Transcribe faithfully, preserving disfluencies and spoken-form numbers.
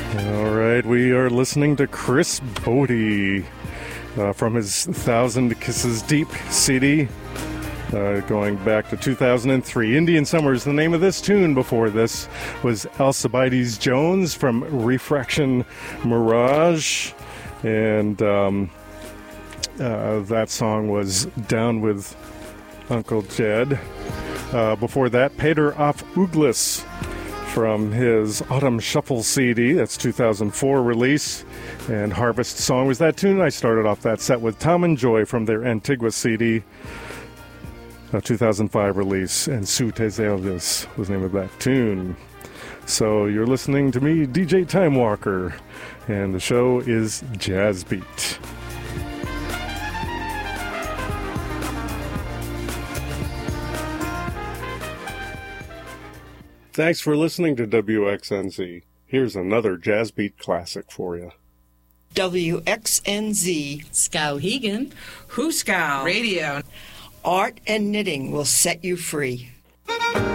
All right, we are listening to Chris Botti uh, from his Thousand Kisses Deep C D, uh, going back to two thousand three. Indian Summer is the name of this tune. Before this was Alcibiades Jones from Refraction Mirage, and um, uh, that song was Down with Uncle Jed. Uh, before that, Peter af Uglis from his Autumn Shuffle C D, that's two thousand four release, and Harvest Song was that tune. I started off that set with Tom and Joy from their Antigua C D, a two thousand five release, and Sue Tes Elvis was the name of that tune. So you're listening to me, D J Time Walker, and the show is Jazz Beat. Thanks for listening to W X N Z. Here's another Jazz Beat classic for you. W X N Z. Skowhegan. Huskow. Radio. Art and knitting will set you free.